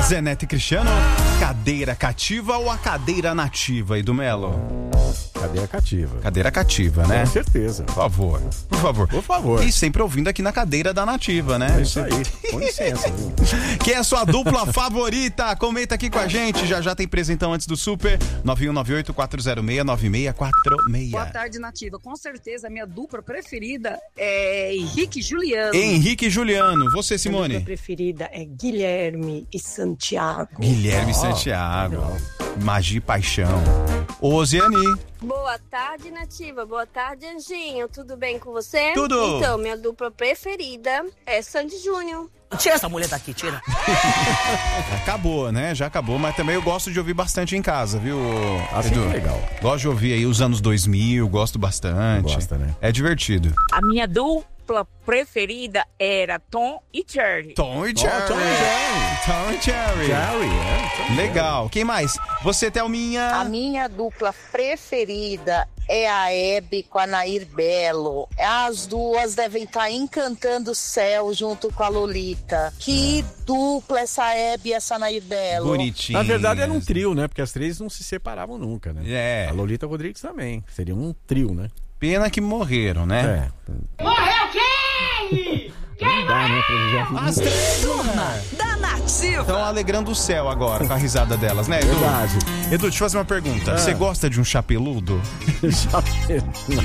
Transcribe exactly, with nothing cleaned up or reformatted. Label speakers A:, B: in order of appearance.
A: Zé Neto e Cristiano, cadeira cativa ou a cadeira nativa, Edu Melo?
B: Cadeira cativa.
A: Cadeira cativa, né?
B: Com certeza.
A: Por favor, por favor.
B: Por favor.
A: E sempre ouvindo aqui na cadeira da nativa, né?
B: É isso aí. Com licença. Viu?
A: Quem é a sua dupla favorita? Comenta aqui com a gente. Já já tem presentão antes do Super. nove um nove oito quatro zero seis nove seis quatro seis.
C: Boa tarde, nativa. Com certeza, a minha dupla preferida é Henrique e Juliano.
A: Henrique e Juliano. Você, Simone?
D: Minha dupla preferida é Guilherme e Santiago.
A: Guilherme e
B: Oh,
A: Santiago.
B: legal.
A: Magia e paixão. Osiane.
E: Boa tarde, nativa. Boa tarde, Anjinho. Tudo bem com você?
A: Tudo.
E: Então, minha dupla preferida é Sandy Júnior.
F: Tira essa mulher daqui, tira.
A: Acabou, né? Já acabou, mas também eu gosto de ouvir bastante em casa, viu,
B: Assim
A: Edu?
B: é legal.
A: Gosto de ouvir aí os anos dois mil, gosto bastante.
B: Gosta, né?
A: É divertido.
G: A minha dupla preferida era Tom e Jerry.
A: Tom e
B: Oh,
A: Jerry.
B: Tom e Jerry.
A: Tom e Jerry.
B: Jerry, é.
A: Legal. Quem mais? Você, Thelminha.
H: A minha dupla preferida é a Hebe com a Nair Belo. As duas devem estar encantando o céu junto com a Lolita. Que dupla essa Hebe e essa Nair Belo.
A: Bonitinho.
B: Na verdade era um trio, né? Porque as três não se separavam nunca, né?
A: É.
B: A Lolita Rodrigues também. Seria um trio, né?
A: Pena que morreram, né?
B: É.
G: Morreu quem?
B: Não dá, né? Pra já...
A: As três,
F: Turma da Nativa.
A: estão alegrando o céu agora com a risada delas, né, Edu?
B: Verdade.
A: Edu, deixa eu fazer uma pergunta.
B: Ah.
A: Você gosta de um chapeludo?
B: Já...